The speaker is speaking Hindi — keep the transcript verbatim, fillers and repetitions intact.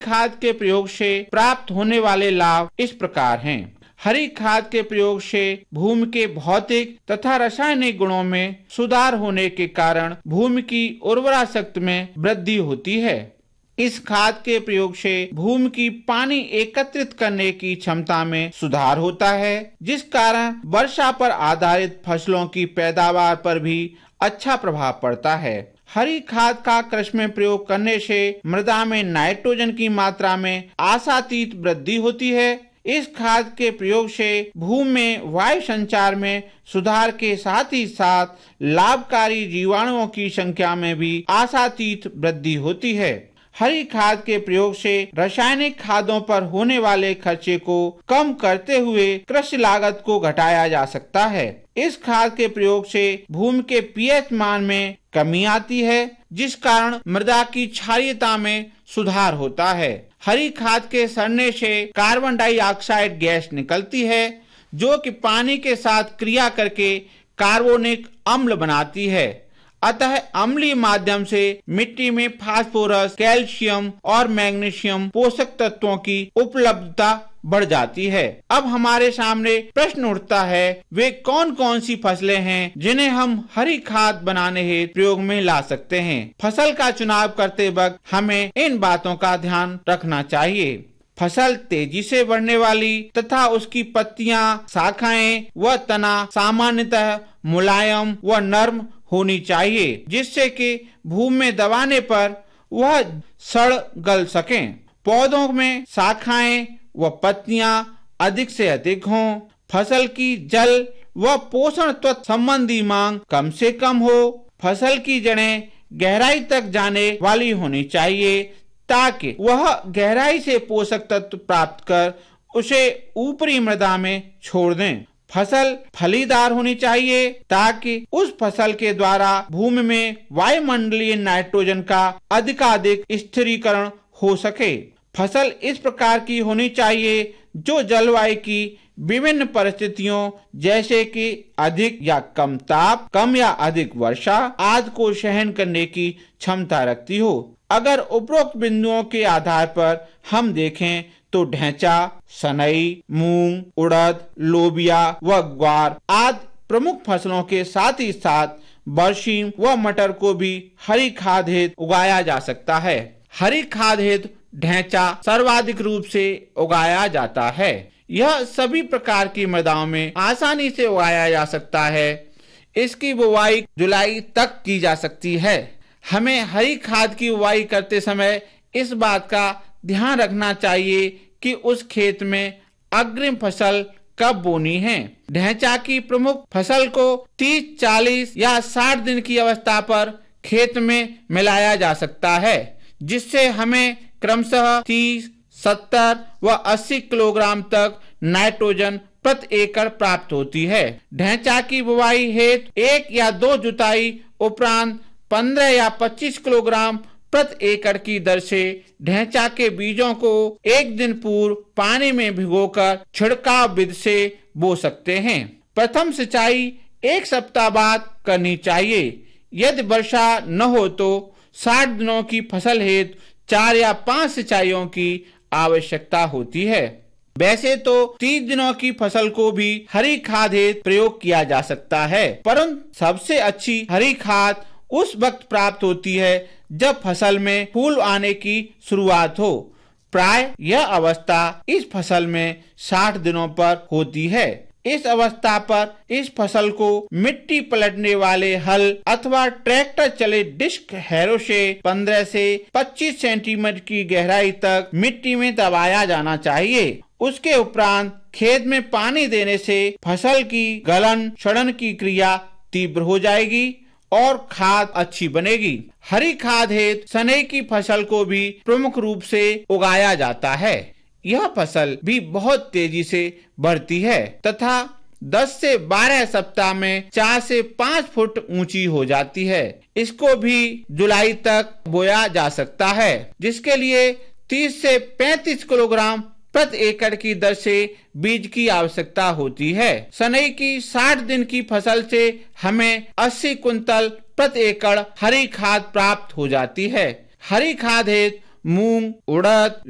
खाद के प्रयोग से प्राप्त होने वाले लाभ इस प्रकार हैं। हरी खाद के प्रयोग से भूमि के भौतिक तथा रासायनिक गुणों में सुधार होने के कारण भूमि की उर्वरा शक्ति में वृद्धि होती है। इस खाद के प्रयोग से भूमि की पानी एकत्रित करने की क्षमता में सुधार होता है, जिस कारण वर्षा पर आधारित फसलों की पैदावार पर भी अच्छा प्रभाव पड़ता है। हरी खाद का कृषि में प्रयोग करने से मृदा में नाइट्रोजन की मात्रा में आशातीत वृद्धि होती है। इस खाद के प्रयोग से भूमि में वायु संचार में सुधार के साथ ही साथ लाभकारी जीवाणुओं की संख्या में भी आशातीत वृद्धि होती है। हरी खाद के प्रयोग से रासायनिक खादों पर होने वाले खर्चे को कम करते हुए कृषि लागत को घटाया जा सकता है। इस खाद के प्रयोग से भूमि के पीएच मान में कमी आती है, जिस कारण मृदा की क्षारीयता में सुधार होता है। हरी खाद के सड़ने से कार्बन डाइऑक्साइड गैस निकलती है, जो कि पानी के साथ क्रिया करके कार्बोनिक अम्ल बनाती है। अतः अम्लीय माध्यम से मिट्टी में फास्फोरस, कैल्शियम और मैग्नीशियम पोषक तत्वों की उपलब्धता बढ़ जाती है। अब हमारे सामने प्रश्न उठता है, वे कौन कौन सी फसलें हैं जिन्हें हम हरी खाद बनाने हेतु प्रयोग में ला सकते हैं। फसल का चुनाव करते वक्त हमें इन बातों का ध्यान रखना चाहिए। फसल तेजी से बढ़ने वाली तथा उसकी पत्तियां, शाखाएं व तना सामान्यतः मुलायम व नर्म होनी चाहिए, जिससे कि भूमि में दबाने पर वह सड़ गल सकें। पौधों में शाखाएं व पत्तियां अधिक से अधिक हों। फसल की जल व पोषण तत्व संबंधी मांग कम से कम हो। फसल की जड़ें गहराई तक जाने वाली होनी चाहिए, ताकि वह गहराई से पोषक तत्व प्राप्त कर उसे ऊपरी मृदा में छोड़ दें। फसल फलीदार होनी चाहिए, ताकि उस फसल के द्वारा भूमि में वायुमंडलीय नाइट्रोजन का अधिकाधिक स्थिरीकरण हो सके। फसल इस प्रकार की होनी चाहिए जो जलवायु की विभिन्न परिस्थितियों जैसे कि अधिक या कम ताप, कम या अधिक वर्षा आदि को सहन करने की क्षमता रखती हो। अगर उपरोक्त बिंदुओं के आधार पर हम देखें तो ढैंचा, सनई, मूंग, उड़द, लोबिया व ग्वार आदि प्रमुख फसलों के साथ ही साथ बरसीम व मटर को भी हरी खाद हेतु उगाया जा सकता है। हरी खाद हेतु ढैंचा सर्वाधिक रूप से उगाया जाता है। यह सभी प्रकार की मृदाओं में आसानी से उगाया जा सकता है। इसकी बुवाई जुलाई तक की जा सकती है। हमें हरी खाद की बुवाई करते समय इस बात का ध्यान रखना चाहिए कि उस खेत में अग्रिम फसल कब बोनी है। ढैंचा की प्रमुख फसल को तीस, चालीस या साठ दिन की अवस्था पर खेत में मिलाया जा सकता है, जिससे हमें क्रमशः तीस, सत्तर व अस्सी किलोग्राम तक नाइट्रोजन प्रति एकड़ प्राप्त होती है। ढैंचा की बुवाई हेतु एक या दो जुताई उपरांत पंद्रह या पच्चीस किलोग्राम प्रति एकड़ की दर से ढैंचा के बीजों को एक दिन पूर्व पानी में भिगोकर छिड़काव विधि से बो सकते हैं। प्रथम सिंचाई एक सप्ताह बाद करनी चाहिए। यदि वर्षा न हो तो साठ दिनों की फसल हेतु चार या पांच सिंचाइयों की आवश्यकता होती है। वैसे तो तीस दिनों की फसल को भी हरी खाद हेतु प्रयोग किया जा सकता है, परंतु सबसे अच्छी हरी खाद उस वक्त प्राप्त होती है जब फसल में फूल आने की शुरुआत हो। प्राय यह अवस्था इस फसल में साठ दिनों पर होती है। इस अवस्था पर इस फसल को मिट्टी पलटने वाले हल अथवा ट्रैक्टर चले डिस्क हैरो से पंद्रह से पच्चीस सेंटीमीटर की गहराई तक मिट्टी में दबाया जाना चाहिए। उसके उपरांत खेत में पानी देने से फसल की गलन सड़न की क्रिया तीव्र हो जाएगी और खाद अच्छी बनेगी। हरी खाद हेतु सनई की फसल को भी प्रमुख रूप से उगाया जाता है। यह फसल भी बहुत तेजी से बढ़ती है तथा दस से बारह सप्ताह में चार से पाँच फुट ऊंची हो जाती है। इसको भी जुलाई तक बोया जा सकता है, जिसके लिए तीस से पैंतीस किलोग्राम प्रति एकड़ की दर से बीज की आवश्यकता होती है। सनई की साठ दिन की फसल से हमें अस्सी कुंतल प्रति एकड़ हरी खाद प्राप्त हो जाती है। हरी खाद हेतु मूंग, उड़द,